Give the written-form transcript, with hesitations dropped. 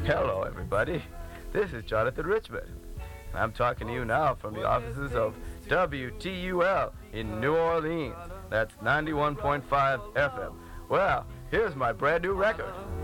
Hello, everybody. This is Jonathan Richmond. I'm talking to you now from the offices of WTUL in New Orleans. That's 91.5 FM. Well, here's my brand new record.